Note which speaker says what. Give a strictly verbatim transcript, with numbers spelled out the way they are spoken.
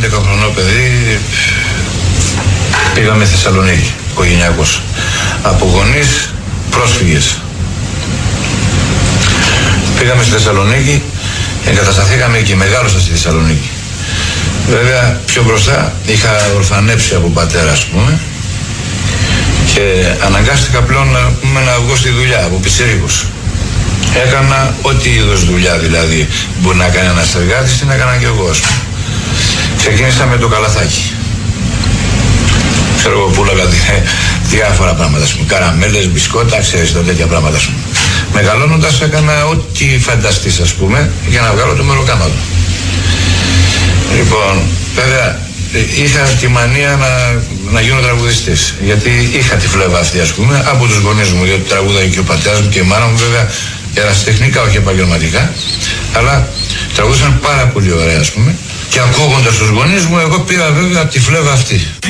Speaker 1: έντεκα χρονό παιδί, πήγαμε Θεσσαλονίκη, οικογενειακός. Από γονείς πρόσφυγες. Πήγαμε στη Θεσσαλονίκη, εγκατασταθήκαμε εκεί, μεγάλωσα στη Θεσσαλονίκη. Βέβαια, πιο μπροστά είχα ορφανέψει από πατέρα, ας πούμε, και αναγκάστηκα πλέον να, πούμε, να βγω στη δουλειά από πιτσιρίκος. Έκανα ό,τι είδος δουλειά δηλαδή μπορεί να κάνει ένας εργάτης, την έκανα και εγώ, ας πούμε. Ξεκίνησα με το καλαθάκι. Ξέρω εγώ, πουλάγα διάφορα πράγματα, ας πούμε, καραμέλες, μπισκότα, ξέρεις, τέτοια πράγματα, ας πούμε. Μεγαλώνοντας έκανα ό,τι φανταστείς, ας πούμε, για να βγάλω το μεροκάματο. Λοιπόν, βέβαια, είχα τη μανία να, να γίνω τραγουδιστής, γιατί είχα τη φλέβα αυτή, ας πούμε, από τους γονείς μου, γιατί τραγούδαγε και ο πατέρας μου και η μάνα μου, βέβαια, ερασιτεχνικά, όχι επαγγελματικά, αλλά τραγούδησαν πάρα πολύ ωραία, ας πούμε, και ακούγοντας τους γονείς μου, εγώ πήρα βέβαια τη φλέβα αυτή.